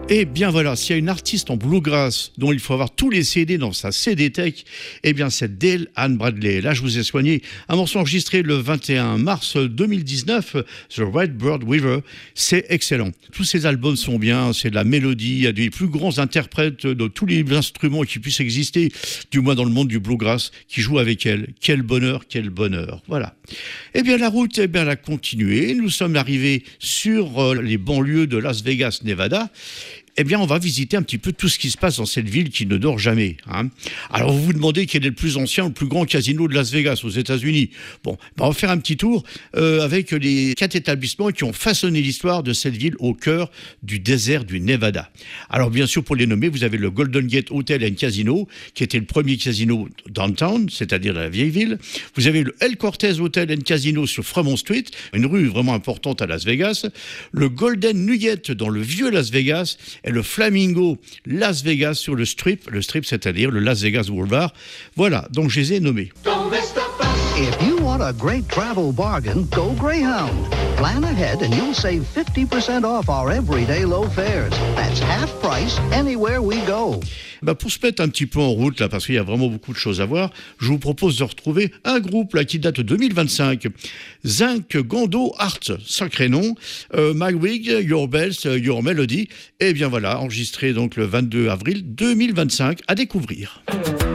Eh bien voilà, s'il y a une artiste en bluegrass dont il faut avoir tous les CD dans sa CD Tech, eh bien c'est Dale Ann Bradley. Là, je vous ai soigné un morceau enregistré le 21 mars 2019, The Redbird Weaver. C'est excellent. Tous ces albums sont bien, c'est de la mélodie, il y a des plus grands interprètes de tous les instruments qui puissent exister, du moins dans le monde du bluegrass, qui jouent avec elle. Quel bonheur, quel bonheur. Voilà. Eh bien la route, elle a continué. Nous sommes arrivés sur les banlieues de Las Vegas, Nevada. Eh bien, on va visiter un petit peu tout ce qui se passe dans cette ville qui ne dort jamais. Alors, vous vous demandez quel est le plus ancien, le plus grand casino de Las Vegas, aux États-Unis. Bon, on va faire un petit tour avec les 4 établissements qui ont façonné l'histoire de cette ville au cœur du désert du Nevada. Alors, bien sûr, pour les nommer, vous avez le Golden Gate Hotel and Casino, qui était le premier casino downtown, c'est-à-dire dans la vieille ville. Vous avez le El Cortez Hotel and Casino sur Fremont Street, une rue vraiment importante à Las Vegas. Le Golden Nugget dans le vieux Las Vegas, et le Flamingo Las Vegas sur le Strip, c'est-à-dire le Las Vegas Boulevard. Voilà, donc je les ai nommés. If you want a great travel bargain, go Greyhound. Plan ahead and you'll save 50% off our everyday low fares. That's half price anywhere we go. Pour se mettre un petit peu en route, là, parce qu'il y a vraiment beaucoup de choses à voir, je vous propose de retrouver un groupe là, qui date de 2025. Zinc Gondo Art, sacré nom. My Wig, Your Bells, Your Melody. Et bien voilà, enregistré donc le 22 avril 2025, à découvrir.